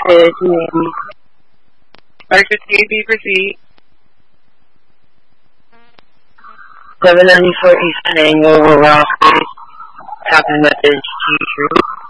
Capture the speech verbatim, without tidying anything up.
said to me, Arthur T V proceed. seven ninety-four East Hang over Rockford, talking about the G Tree.